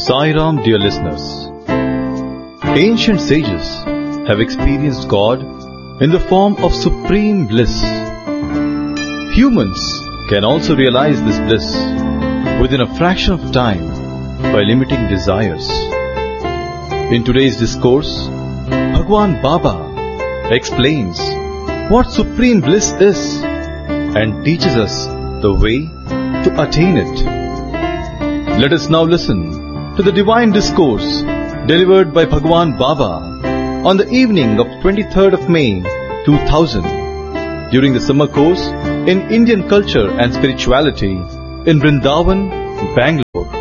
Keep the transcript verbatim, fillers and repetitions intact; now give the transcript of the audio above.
Sai Ram, dear listeners. Ancient sages have experienced God in the form of supreme bliss. Humans can also realize this bliss within a fraction of time by limiting desires. In today's discourse, Bhagwan Baba explains what supreme bliss is and teaches us the way to attain it. Let us now listen to the divine discourse delivered by Bhagwan Baba on the evening of twenty-third of May two thousand during the summer course in Indian culture and spirituality in Vrindavan, Bangalore.